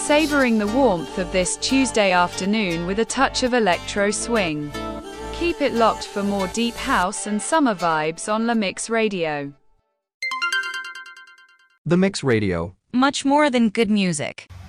savoring the warmth of this Tuesday afternoon with a touch of electro swing. Keep it locked for more deep house and summer vibes on La Mix Radio. The Mix Radio. Much more than good music.